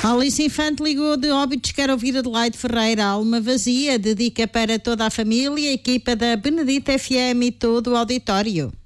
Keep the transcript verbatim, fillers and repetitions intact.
Alice Infante ligou de Óbidos, quer ouvir Adelaide Ferreira, Alma Vazia, dedica para toda a família, a equipa da Benedita F M e todo o auditório.